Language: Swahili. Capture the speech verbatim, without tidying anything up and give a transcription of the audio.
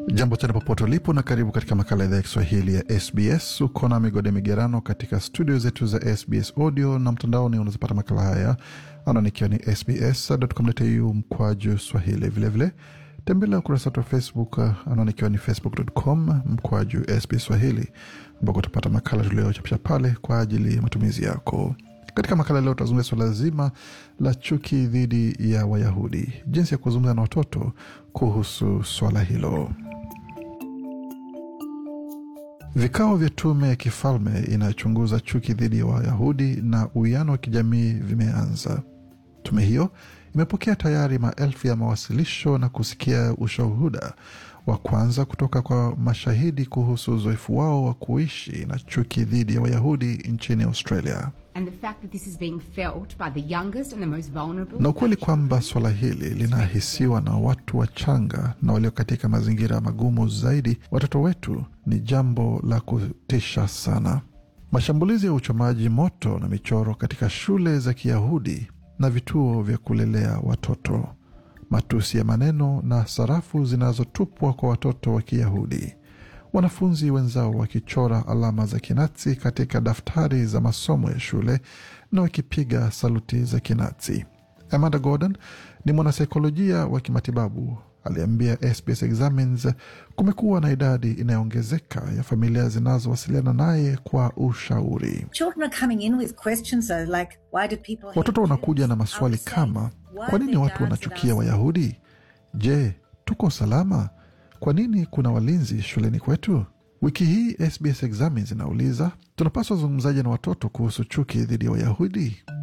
Jambo tena popote ulipo na karibu katika makala ya Kiswahili ya S B S. Uko na Migode Migerano katika studio zetu za S B S Audio na mtandaoni unazipata makala haya. Ananikiwa ni s b s dot com dot a u mkwaju Swahili. Vile vile tembelea ukurasa wetu wa Facebook, ananikiwa ni facebook dot com mkwaju S B S Swahili, ambako utapata makala tuliyochapisha pale kwa ajili ya matumizi yako. Katika makala leo tutazungumzia swala zima la chuki dhidi ya Wayahudi, jinsi ya kuzungumza na watoto kuhusu swala hilo. Vikao vya tume ya kifalme inayochunguza chuki dhidi ya Wayahudi na uwiano wa kijamii vimeanza. Tume hiyo imepokea tayari maelfu ya mawasilisho na kusikia ushuhuda wa kwanza kutoka kwa mashahidi kuhusu uzoefu wao wa kuishi na chuki dhidi ya Wayahudi nchini Australia. And the fact that this is being felt by the youngest and the most vulnerable. Na ukweli kwamba swala hili linahisiwa na watu wachanga na walio katika mazingira magumu zaidi, watoto wetu, ni jambo la kutisha sana. Mashambulizi ya uchomaji moto na michoro katika shule za Kiyahudi na vituo vya kulelea watoto, matusi ya maneno na sarafu zinazotupwa kwa watoto wa Kiyahudi, wanafunzi wenzao wakichora alama za Kinazi katika daftari za masomo ya shule na wakipiga saluti za Kinazi. Amanda Gordon ni mwanasaikolojia wa kimatibabu, aliambia S B S Examines kumekuwa na idadi inayoongezeka ya familia zinazowasiliana naye kwa ushauri. Watoto wanakuja na maswali kama, kwa nini watu wanachukia Wayahudi? Je, tuko salama? Kwa nini kuna walinzi shuleni kwetu? Wiki hii S B S Examines inauliza, tunapaswa zungumzaje na watoto kuhusu chuki dhidi ya Wayahudi?